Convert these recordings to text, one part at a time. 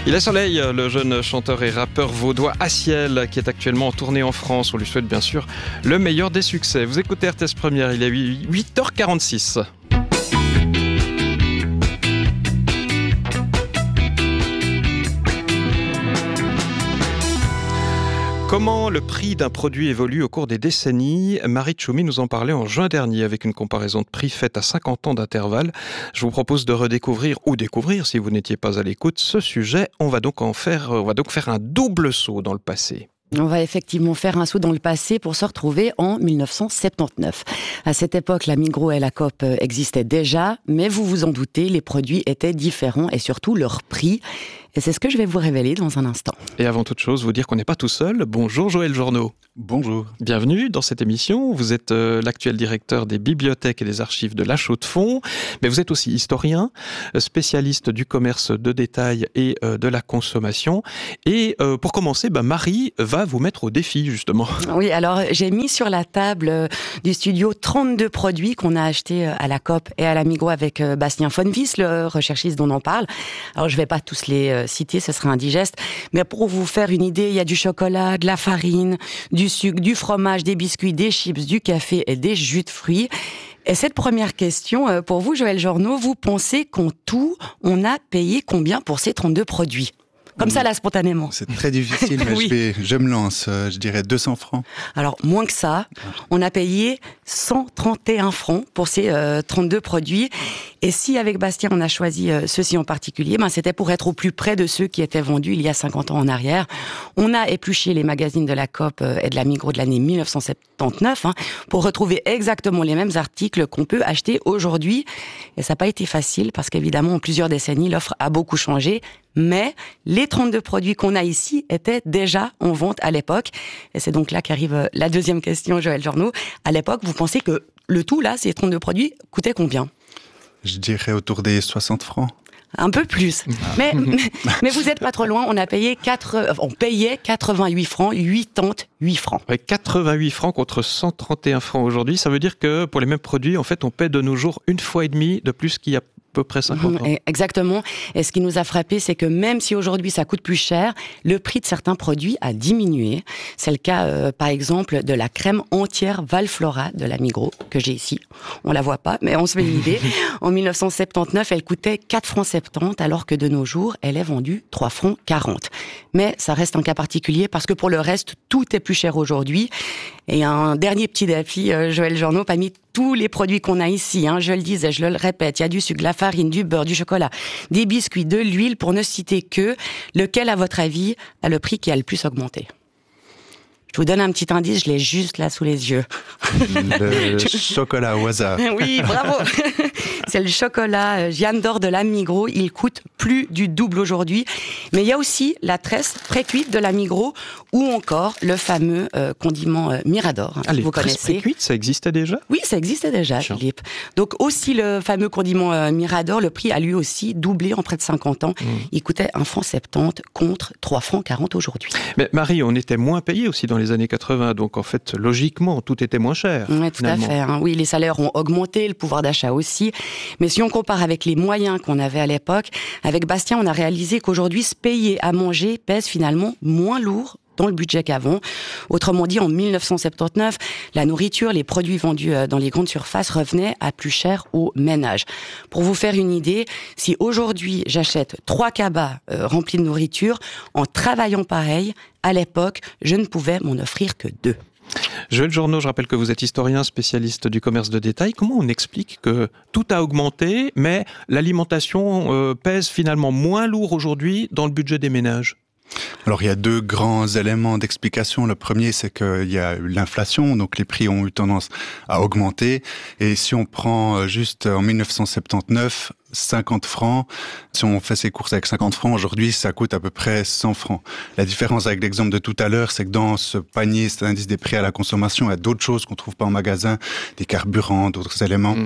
Il est Soleil, le jeune chanteur et rappeur vaudois Aciel, qui est actuellement en tournée en France. On lui souhaite bien sûr le meilleur des succès. Vous écoutez RTS Première, il est 8h46. Comment le prix d'un produit évolue au cours des décennies? Marie Tchoumi nous en parlait en juin dernier avec une comparaison de prix faite à 50 ans d'intervalle. Je vous propose de redécouvrir ou découvrir, si vous n'étiez pas à l'écoute, ce sujet. On va donc faire un double saut dans le passé. On va effectivement faire un saut dans le passé pour se retrouver en 1979. À cette époque, la Migros et la Coop existaient déjà, mais vous vous en doutez, les produits étaient différents et surtout leur prix. Et c'est ce que je vais vous révéler dans un instant. Et avant toute chose, vous dire qu'on n'est pas tout seul. Bonjour Joël Journeau. Bonjour. Bienvenue dans cette émission. Vous êtes l'actuel directeur des bibliothèques et des archives de La Chaux-de-Fonds, mais vous êtes aussi historien, spécialiste du commerce de détail et de la consommation. Et pour commencer, Marie va vous mettre au défi, justement. Oui, alors j'ai mis sur la table du studio 32 produits qu'on a achetés à la Coop et à la Migros avec Bastien Fonvis, le recherchiste dont on parle. Alors je ne vais pas tous les citer, ce sera indigeste, mais pour vous faire une idée, il y a du chocolat, de la farine, du sucre, du fromage, des biscuits, des chips, du café et des jus de fruits. Et cette première question, pour vous, Joël Journeau, vous pensez qu'en tout, on a payé combien pour ces 32 produits ? Comme ça, là, spontanément. C'est très difficile, mais Oui. je me lance. Je dirais 200 francs. Alors, moins que ça, on a payé 131 francs pour ces 32 produits. Et si, avec Bastien, on a choisi ceux-ci en particulier, c'était pour être au plus près de ceux qui étaient vendus il y a 50 ans en arrière. On a épluché les magazines de la Coop et de la Migros de l'année 1979 pour retrouver exactement les mêmes articles qu'on peut acheter aujourd'hui. Et ça n'a pas été facile parce qu'évidemment, en plusieurs décennies, l'offre a beaucoup changé. Mais les 32 produits qu'on a ici étaient déjà en vente à l'époque. Et c'est donc là qu'arrive la deuxième question, Joël Journeau. À l'époque, vous pensez que le tout, là, ces 32 produits, coûtaient combien ? Je dirais autour des 60 francs. Un peu plus. Mais vous n'êtes pas trop loin. On payait 88 francs, 88 francs. Ouais, 88 francs contre 131 francs aujourd'hui. Ça veut dire que pour les mêmes produits, en fait, on paie de nos jours 1,5 fois de plus qu'il y a à peu près 50 ans. Exactement. Et ce qui nous a frappé, c'est que même si aujourd'hui ça coûte plus cher, le prix de certains produits a diminué. C'est le cas, par exemple, de la crème entière Valflora de la Migros, que j'ai ici. On la voit pas, mais on se fait une idée. En 1979, elle coûtait 4 francs 70, alors que de nos jours, elle est vendue 3 francs 40. Mais ça reste un cas particulier parce que pour le reste, tout est plus cher aujourd'hui. Et un dernier petit défi, Joël Journeau, parmi tous les produits qu'on a ici, je le disais, je le répète, il y a du sucre, de la farine, du beurre, du chocolat, des biscuits, de l'huile, pour ne citer que, lequel, à votre avis, a le prix qui a le plus augmenté ? Je vous donne un petit indice, je l'ai juste là sous les yeux. Le chocolat au hasard. Oui, bravo. C'est le chocolat Jeanne d'Or de la Migros. Il coûte plus du double aujourd'hui. Mais il y a aussi la tresse pré-cuite de la Migros ou encore le fameux condiment Mirador. Les vous tresses connaissez. pré-cuites, ça existait déjà ? Oui, ça existait déjà, Tiens. Philippe. Donc aussi le fameux condiment Mirador, le prix a lui aussi doublé en près de 50 ans. Il coûtait 1 franc 70 contre 3 francs 40 aujourd'hui. Mais Marie, on était moins payé aussi dans les années 80, donc en fait, logiquement, tout était moins cher. Oui, tout à fait. Oui, les salaires ont augmenté, le pouvoir d'achat aussi. Mais si on compare avec les moyens qu'on avait à l'époque, avec Bastien, on a réalisé qu'aujourd'hui, se payer à manger pèse finalement moins lourd dans le budget qu'avant. Autrement dit, en 1979, la nourriture, les produits vendus dans les grandes surfaces revenaient à plus cher aux ménages. Pour vous faire une idée, si aujourd'hui j'achète 3 cabas remplis de nourriture, en travaillant pareil, à l'époque, je ne pouvais m'en offrir que 2. Joël Journeau, je rappelle que vous êtes historien spécialiste du commerce de détail. Comment on explique que tout a augmenté, mais l'alimentation pèse finalement moins lourd aujourd'hui dans le budget des ménages ? Alors, il y a 2 grands éléments d'explication. Le premier, c'est qu'il y a eu l'inflation, donc les prix ont eu tendance à augmenter. Et si on prend juste en 1979, 50 francs, si on fait ses courses avec 50 francs, aujourd'hui, ça coûte à peu près 100 francs. La différence avec l'exemple de tout à l'heure, c'est que dans ce panier, cet indice des prix à la consommation, il y a d'autres choses qu'on trouve pas en magasin, des carburants, d'autres éléments.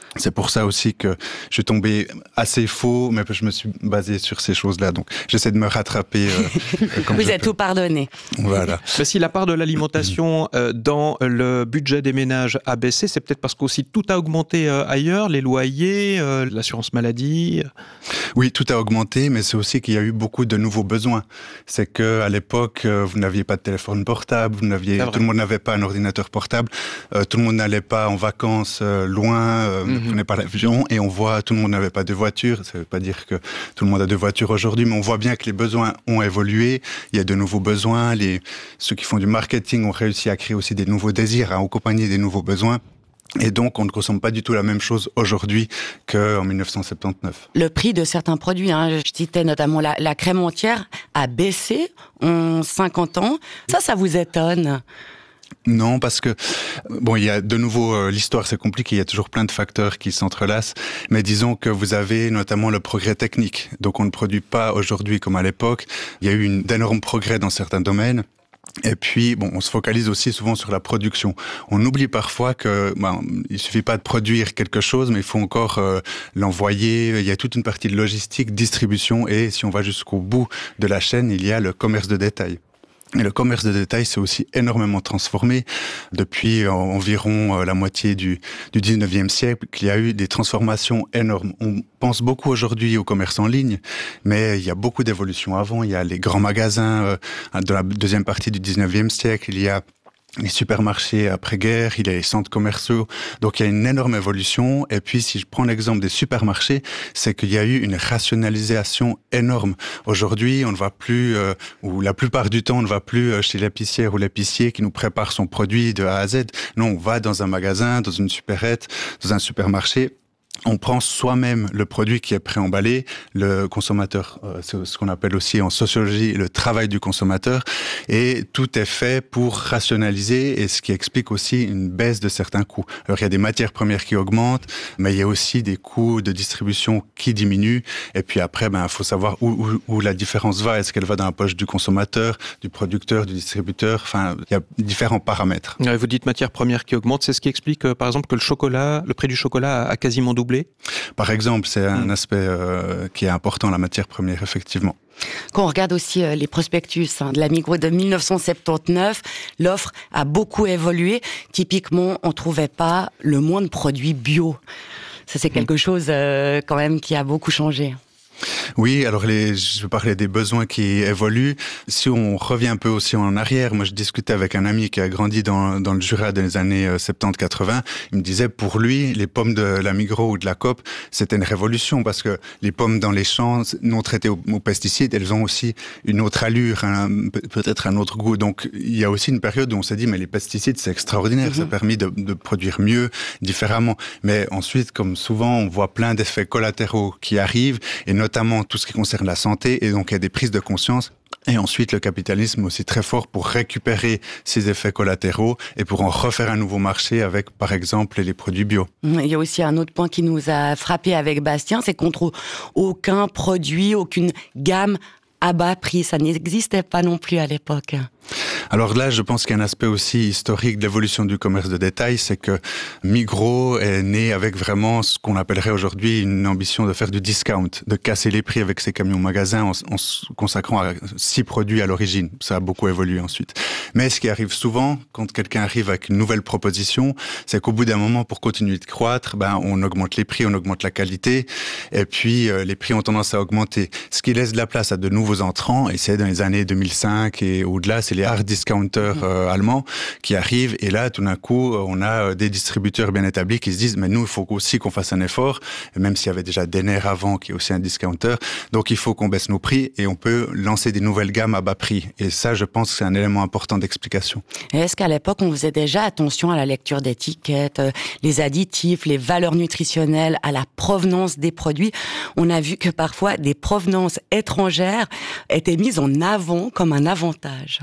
C'est pour ça aussi que je suis tombé assez faux, mais je me suis basé sur ces choses-là. Donc, j'essaie de me rattraper. Vous êtes tout pardonné. Voilà. Mais si la part de l'alimentation dans le budget des ménages a baissé, c'est peut-être parce qu'aussi tout a augmenté ailleurs, les loyers, l'assurance maladie. Oui, tout a augmenté, mais c'est aussi qu'il y a eu beaucoup de nouveaux besoins. C'est qu'à l'époque, vous n'aviez pas de téléphone portable, tout le monde n'avait pas un ordinateur portable, tout le monde n'allait pas en vacances loin. Ne prenait pas l'avion, et on voit tout le monde n'avait pas de voiture. Ça ne veut pas dire que tout le monde a de voiture aujourd'hui, mais on voit bien que les besoins ont évolué. Il y a de nouveaux besoins. Ceux qui font du marketing ont réussi à créer aussi des nouveaux désirs, à accompagner des nouveaux besoins. Et donc, on ne consomme pas du tout la même chose aujourd'hui qu'en 1979. Le prix de certains produits, je citais notamment la crème entière, a baissé en 50 ans. Ça vous étonne ? Non, parce que, il y a de nouveau, l'histoire c'est compliqué, il y a toujours plein de facteurs qui s'entrelacent, mais disons que vous avez notamment le progrès technique. Donc on ne produit pas aujourd'hui comme à l'époque, il y a eu d'énormes progrès dans certains domaines. Et puis, on se focalise aussi souvent sur la production. On oublie parfois que, il suffit pas de produire quelque chose, mais il faut encore l'envoyer. Il y a toute une partie de logistique, distribution, et si on va jusqu'au bout de la chaîne, il y a le commerce de détail. Et le commerce de détail s'est aussi énormément transformé depuis environ la moitié du 19e siècle, qu'il y a eu des transformations énormes. On pense beaucoup aujourd'hui au commerce en ligne, mais il y a beaucoup d'évolutions avant. Il y a les grands magasins de la deuxième partie du 19e siècle, il y a les supermarchés après-guerre, il y a les centres commerciaux. Donc il y a une énorme évolution. Et puis si je prends l'exemple des supermarchés, c'est qu'il y a eu une rationalisation énorme. Aujourd'hui, on ne va plus, ou la plupart du temps, on ne va plus chez l'épicière ou l'épicier qui nous prépare son produit de A à Z. Non, on va dans un magasin, dans une supérette, dans un supermarché. On prend soi-même le produit qui est préemballé, le consommateur, c'est ce qu'on appelle aussi en sociologie le travail du consommateur, et tout est fait pour rationaliser, et ce qui explique aussi une baisse de certains coûts. Alors il y a des matières premières qui augmentent, mais il y a aussi des coûts de distribution qui diminuent, et puis après, il faut savoir où la différence va. Est-ce qu'elle va dans la poche du consommateur, du producteur, du distributeur? Enfin, il y a différents paramètres. Vous dites matières premières qui augmentent, c'est ce qui explique par exemple que le prix du chocolat a quasiment doublé? Par exemple, c'est un aspect qui est important, la matière première, effectivement. Quand on regarde aussi les prospectus de la Migros de 1979, l'offre a beaucoup évolué. Typiquement, on trouvait pas le moins de produits bio. Ça, c'est quelque chose quand même qui a beaucoup changé. Oui, alors je parlais des besoins qui évoluent. Si on revient un peu aussi en arrière, moi je discutais avec un ami qui a grandi dans le Jura des années 70-80. Il me disait, pour lui, les pommes de la Migros ou de la Coop, c'était une révolution parce que les pommes dans les champs non traitées aux pesticides, elles ont aussi une autre allure, peut-être un autre goût. Donc il y a aussi une période où on s'est dit, mais les pesticides c'est extraordinaire, ça a permis de produire mieux, différemment. Mais ensuite, comme souvent, on voit plein d'effets collatéraux qui arrivent, et notamment tout ce qui concerne la santé, et donc il y a des prises de conscience. Et ensuite, le capitalisme aussi très fort pour récupérer ces effets collatéraux et pour en refaire un nouveau marché avec, par exemple, les produits bio. Il y a aussi un autre point qui nous a frappé avec Bastien, c'est qu'on trouve aucun produit, aucune gamme à bas prix. Ça n'existait pas non plus à l'époque. Alors là, je pense qu'il y a un aspect aussi historique de l'évolution du commerce de détail, c'est que Migros est né avec vraiment ce qu'on appellerait aujourd'hui une ambition de faire du discount, de casser les prix avec ses camions magasins en se consacrant à 6 produits à l'origine. Ça a beaucoup évolué ensuite. Mais ce qui arrive souvent, quand quelqu'un arrive avec une nouvelle proposition, c'est qu'au bout d'un moment, pour continuer de croître, on augmente les prix, on augmente la qualité, et puis les prix ont tendance à augmenter. Ce qui laisse de la place à de nouveaux entrants, et c'est dans les années 2005 et au-delà, c'est les hard discounters allemands qui arrivent, et là tout d'un coup on a des distributeurs bien établis qui se disent mais nous il faut aussi qu'on fasse un effort, même s'il y avait déjà Denner avant qui est aussi un discounter, donc il faut qu'on baisse nos prix et on peut lancer des nouvelles gammes à bas prix, et ça je pense que c'est un élément important d'explication. Et est-ce qu'à l'époque on faisait déjà attention à la lecture d'étiquettes, les additifs, les valeurs nutritionnelles, à la provenance des produits? On a vu que parfois des provenances étrangères étaient mises en avant comme un avantage.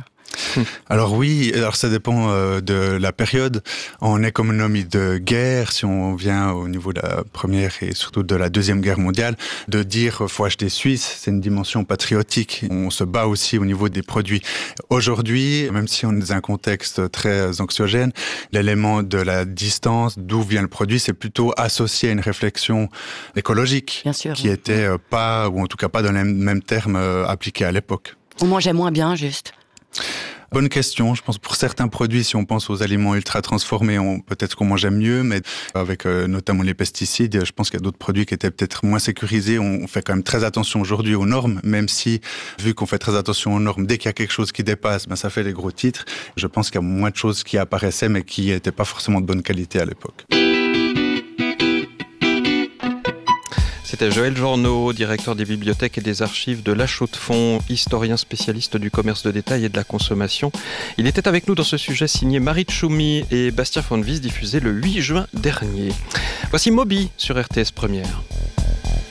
Alors oui, alors ça dépend de la période. En économie de guerre, si on vient au niveau de la Première et surtout de la Deuxième Guerre mondiale, de dire faut acheter suisse, c'est une dimension patriotique. On se bat aussi au niveau des produits. Aujourd'hui, même si on est dans un contexte très anxiogène, l'élément de la distance, d'où vient le produit, c'est plutôt associé à une réflexion écologique, bien sûr, qui était pas, ou en tout cas pas dans les mêmes termes appliqués à l'époque. On mangeait moins bien, juste. Bonne question. Je pense pour certains produits, si on pense aux aliments ultra transformés, peut-être qu'on mangeait mieux, mais avec notamment les pesticides, je pense qu'il y a d'autres produits qui étaient peut-être moins sécurisés. On fait quand même très attention aujourd'hui aux normes, même si, vu qu'on fait très attention aux normes, dès qu'il y a quelque chose qui dépasse, ça fait les gros titres. Je pense qu'il y a moins de choses qui apparaissaient, mais qui n'étaient pas forcément de bonne qualité à l'époque. C'était Joël Journeau, directeur des bibliothèques et des archives de La Chaux-de-Fonds, historien spécialiste du commerce de détail et de la consommation. Il était avec nous dans ce sujet signé Marie Tchoumi et Bastien Fondevis, diffusé le 8 juin dernier. Voici Moby sur RTS Première.